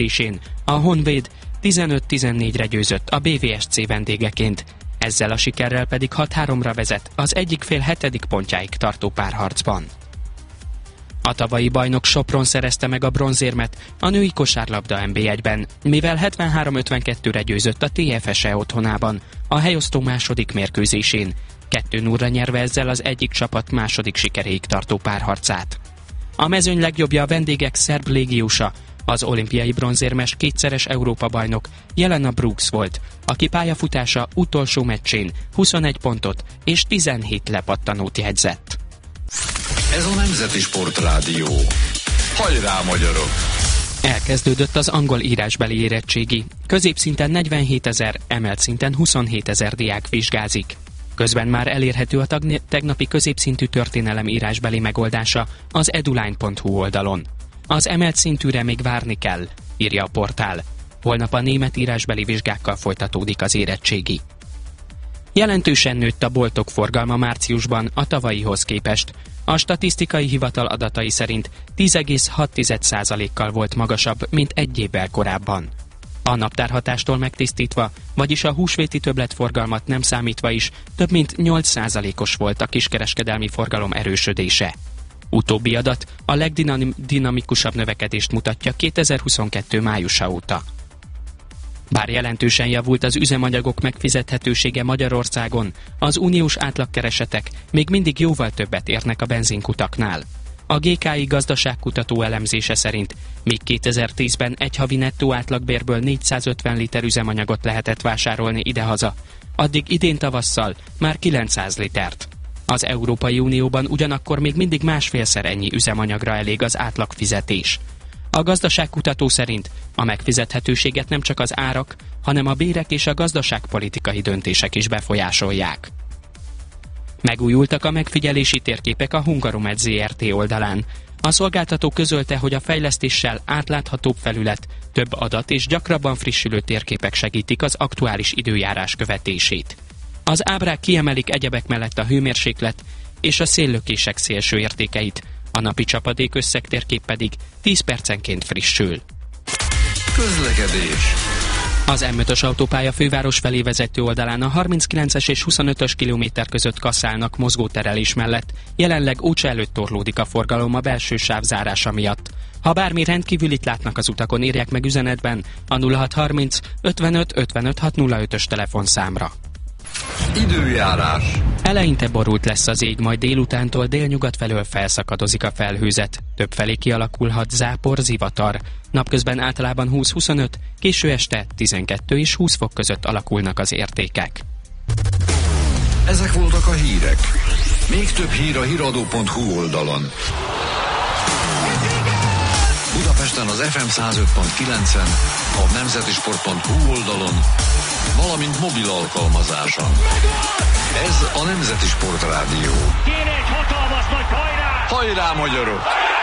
meglepetésén a Honvéd 15-14-re győzött a BVSC vendégeként. Ezzel a sikerrel pedig 6-3-ra vezet az egyik fél 7. pontjáig tartó párharcban. A tavalyi bajnok Sopron szerezte meg a bronzérmet a női kosárlabda NB1-ben, mivel 73-52-re győzött a TFSE otthonában, a helyosztó második mérkőzésén, 2-0-ra nyerve ezzel az egyik csapat második sikeréig tartó párharcát. A mezőny legjobbja a vendégek szerb légiósa, az olimpiai bronzérmes kétszeres Európa-bajnok Jelena Brooks volt, aki pályafutása utolsó meccsén 21 pontot és 17 lepattanót jegyzett. Ez a Nemzeti Sportrádió. Hajrá, magyarok! Elkezdődött az angol írásbeli érettségi. Középszinten 47 000, emelt szinten 27 000 diák vizsgázik. Közben már elérhető a tegnapi középszintű történelem írásbeli megoldása az eduline.hu oldalon. Az emelt szintűre még várni kell, írja a portál. Holnap a német írásbeli vizsgákkal folytatódik az érettségi. Jelentősen nőtt a boltok forgalma márciusban a tavalyihoz képest. A statisztikai hivatal adatai szerint 10,6%-kal volt magasabb, mint egy évvel korábban. A naptárhatástól megtisztítva, vagyis a húsvéti többletforgalmat nem számítva is, több mint 8%-os volt a kiskereskedelmi forgalom erősödése. Utóbbi adat a legdinamikusabb növekedést mutatja 2022. májusa óta. Bár jelentősen javult az üzemanyagok megfizethetősége Magyarországon, az uniós átlagkeresetek még mindig jóval többet érnek a benzinkutaknál. A GKI gazdaságkutató elemzése szerint még 2010-ben egy havi nettó átlagbérből 450 liter üzemanyagot lehetett vásárolni idehaza, addig idén tavasszal már 900 litert. Az Európai Unióban ugyanakkor még mindig másfélszer ennyi üzemanyagra elég az átlagfizetés. A gazdaságkutató szerint a megfizethetőséget nem csak az árak, hanem a bérek és a gazdaságpolitikai döntések is befolyásolják. Megújultak a megfigyelési térképek a Hungaromed Zrt. Oldalán. A szolgáltató közölte, hogy a fejlesztéssel átláthatóbb felület, több adat és gyakrabban frissülő térképek segítik az aktuális időjárás követését. Az ábrák kiemelik egyebek mellett a hőmérséklet és a széllökések szélső értékeit, a napi csapadék összegtérkép pedig 10 percenként frissül. Közlekedés. Az M5-ös autópálya főváros felé vezető oldalán a 39-es és 25-ös kilométer között kaszálnak mozgóterelés mellett, jelenleg Ócsa előtt torlódik a forgalom a belső sáv zárása miatt. Ha bármi rendkívülit látnak az utakon, írják meg üzenetben a 0630 55 55 605-ös telefonszámra. Időjárás. Eleinte borult lesz az ég, majd délutántól délnyugat felől felszakadozik a felhőzet. Többfelé kialakulhat zápor, zivatar. Napközben általában 20-25, késő este 12 és 20 fok között alakulnak az értékek. Ezek voltak a hírek. Még több hír a hiradó.hu oldalon. Budapesten az FM 105.9-en, a nemzetisport.hu oldalon, valamint mobil alkalmazáson. Ez a Nemzeti Sportrádió. Kéne egy hatalmas nagy hajrá! Hajrá, magyarok!